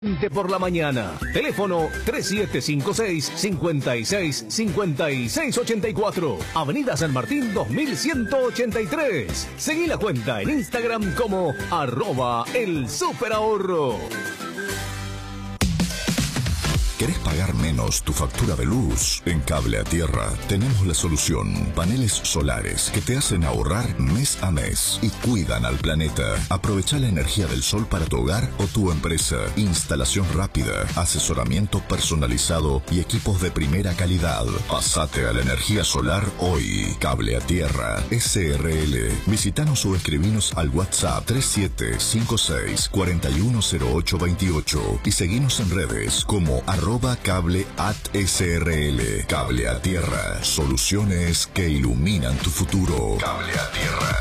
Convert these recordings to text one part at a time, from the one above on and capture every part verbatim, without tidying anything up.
Por la mañana. Teléfono tres siete cinco seis, cinco seis, cinco seis ocho cuatro. Avenida San Martín dos mil ciento ochenta y tres. Seguí la cuenta en Instagram como arroba el superahorro. ¿Querés pagar menos tu factura de luz? En Cable a Tierra tenemos la solución. Paneles solares que te hacen ahorrar mes a mes y cuidan al planeta. Aprovecha la energía del sol para tu hogar o tu empresa. Instalación rápida, asesoramiento personalizado y equipos de primera calidad. Pasate a la energía solar hoy. Cable a Tierra S R L. Visítanos o escribinos al WhatsApp tres siete cinco seis, cuatro uno cero ocho dos ocho y seguinos en redes como arroba cable at srl. Cable a Tierra. Soluciones que iluminan tu futuro. Cable a Tierra.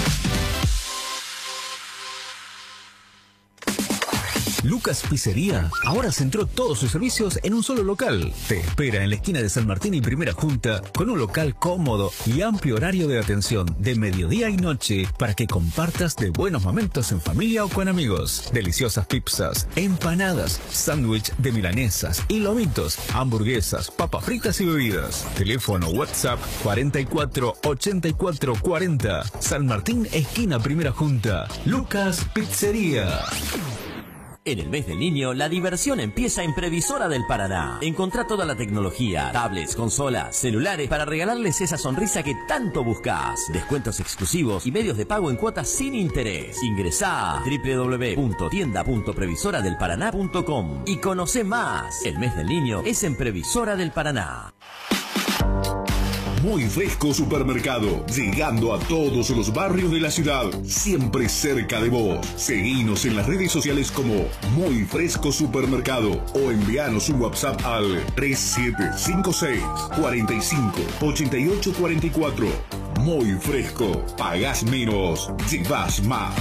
Lucas Pizzería ahora centró todos sus servicios en un solo local. Te espera en la esquina de San Martín y Primera Junta con un local cómodo y amplio horario de atención de mediodía y noche para que compartas de buenos momentos en familia o con amigos. Deliciosas pizzas, empanadas, sándwich de milanesas y lomitos, hamburguesas, papas fritas y bebidas. Teléfono WhatsApp cuarenta y cuatro ochenta y cuatro cuarenta. San Martín, esquina Primera Junta. Lucas Pizzería. En el mes del niño, la diversión empieza en Previsora del Paraná. Encontrá toda la tecnología, tablets, consolas, celulares para regalarles esa sonrisa que tanto buscas. Descuentos exclusivos y medios de pago en cuotas sin interés. Ingresá a doble u doble u doble u punto tienda punto previsora del paraná punto com y conocé más. El mes del niño es en Previsora del Paraná. Muy Fresco Supermercado, llegando a todos los barrios de la ciudad, siempre cerca de vos. Seguinos en las redes sociales como Muy Fresco Supermercado o envíanos un WhatsApp al tres siete cinco seis, cuatro cinco, ocho ocho cuatro cuatro. Muy Fresco, pagás menos, llevas más.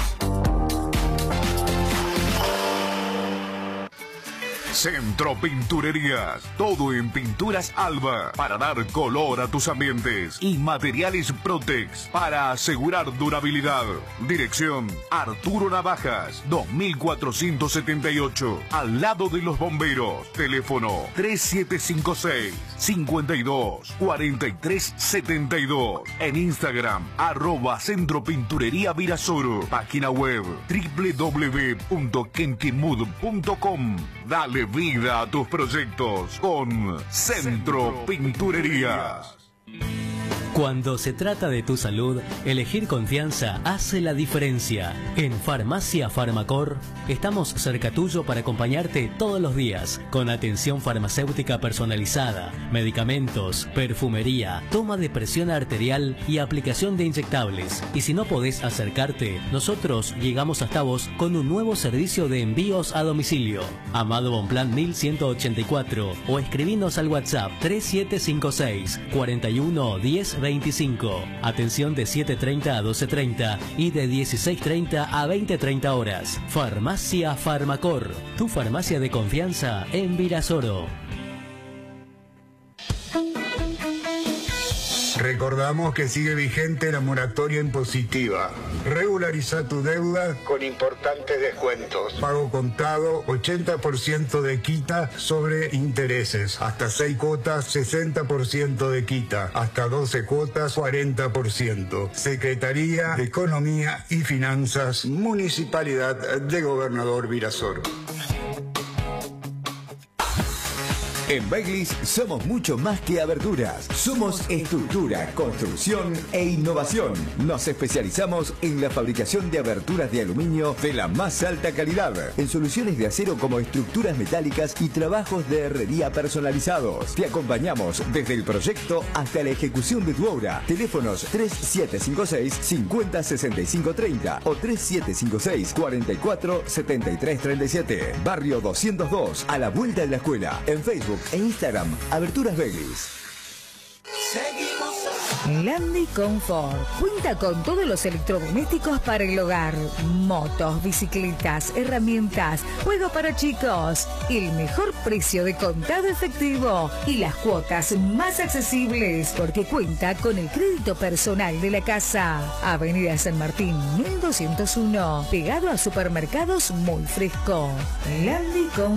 Centro Pinturerías, todo en pinturas Alba, para dar color a tus ambientes, y materiales Protex, para asegurar durabilidad. Dirección Arturo Navajas, dos mil cuatrocientos setenta y ocho, al lado de los bomberos. Teléfono tres siete cinco seis, cinco dos, cuatro tres siete dos. En Instagram, arroba Centro Pinturería Virasoro. Página web doble u doble u doble u punto kentimud punto com. Dale vida a tus proyectos con Centro Pinturerías. Cuando se trata de tu salud, elegir confianza hace la diferencia. En Farmacia Farmacor estamos cerca tuyo para acompañarte todos los días, con atención farmacéutica personalizada, medicamentos, perfumería, toma de presión arterial y aplicación de inyectables. Y si no podés acercarte, nosotros llegamos hasta vos con un nuevo servicio de envíos a domicilio. Amado Bonplan mil ciento ochenta y cuatro o escribinos al WhatsApp tres siete cinco seis, cuatro uno, diez veinticinco. Atención de siete treinta a doce treinta y de dieciséis treinta a veinte treinta horas. Farmacia Farmacor, tu farmacia de confianza en Virasoro. Recordamos que sigue vigente la moratoria impositiva. Regulariza tu deuda con importantes descuentos. Pago contado, ochenta por ciento de quita sobre intereses. Hasta seis cuotas, sesenta por ciento de quita. Hasta doce cuotas, cuarenta por ciento. Secretaría de Economía y Finanzas, Municipalidad de Gobernador Virasoro. En Beglis somos mucho más que aberturas. Somos estructura, construcción e innovación. Nos especializamos en la fabricación de aberturas de aluminio de la más alta calidad, en soluciones de acero como estructuras metálicas y trabajos de herrería personalizados. Te acompañamos desde el proyecto hasta la ejecución de tu obra. Teléfonos tres siete cinco seis, cincuenta, sesenta y cinco treinta o tres siete cinco seis, cuarenta y cuatro, setenta y tres treinta y siete. Barrio doscientos dos, a la vuelta de la escuela. En Facebook e Instagram, Aberturas Beglis. Seguimos. Landy Confort cuenta con todos los electrodomésticos para el hogar, motos, bicicletas, herramientas, juegos para chicos, el mejor precio de contado efectivo y las cuotas más accesibles porque cuenta con el crédito personal de la casa. Avenida San Martín mil doscientos uno, pegado a Supermercados Muy Fresco. Landy Confort.